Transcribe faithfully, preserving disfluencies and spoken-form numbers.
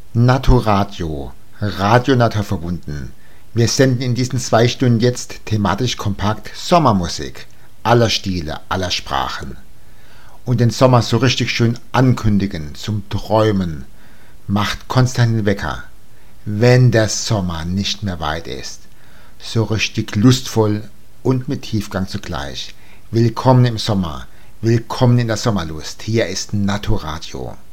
Naturadio, Radio Natur verbunden. Wir senden in diesen zwei Stunden jetzt thematisch kompakt Sommermusik, aller Stile, aller Sprachen. Und den Sommer so richtig schön ankündigen, zum Träumen, macht Konstantin Wecker, wenn der Sommer nicht mehr weit ist. So richtig lustvoll und mit Tiefgang zugleich. Willkommen im Sommer, willkommen in der Sommerlust. Hier ist Naturadio.